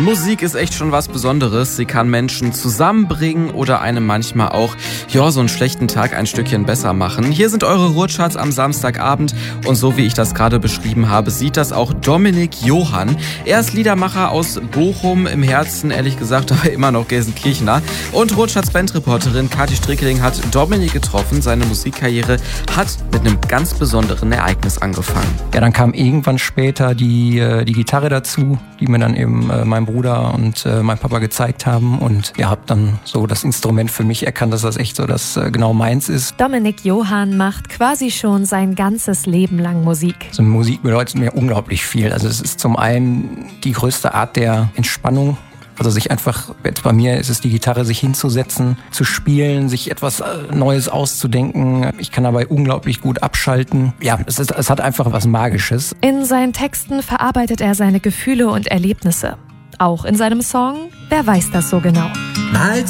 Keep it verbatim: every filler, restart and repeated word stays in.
Musik ist echt schon was Besonderes. Sie kann Menschen zusammenbringen oder einem manchmal auch, ja, so einen schlechten Tag ein Stückchen besser machen. Hier sind eure Ruhrcharts am Samstagabend und so wie ich das gerade beschrieben habe, sieht das auch Dominik Johann. Er ist Liedermacher aus Bochum, im Herzen ehrlich gesagt aber immer noch Gelsenkirchener. Und Ruhrcharts Bandreporterin Kathi Strickeling hat Dominik getroffen. Seine Musikkarriere hat mit einem ganz besonderen Ereignis angefangen. Ja, dann kam irgendwann später die, die Gitarre dazu, die mir dann eben äh, mein Bruder und äh, mein Papa gezeigt haben. Und ja, hab dann so das Instrument für mich erkannt, dass das echt so das äh, genau meins ist. Dominik Johann macht quasi schon sein ganzes Leben lang Musik. Also Musik bedeutet mir unglaublich viel. Also es ist zum einen die größte Art der Entspannung. Also sich einfach, jetzt bei mir ist es die Gitarre, sich hinzusetzen, zu spielen, sich etwas Neues auszudenken. Ich kann dabei unglaublich gut abschalten. Ja, es, ist, es hat einfach was Magisches. In seinen Texten verarbeitet er seine Gefühle und Erlebnisse. Auch in seinem Song Wer weiß das so genau. Mal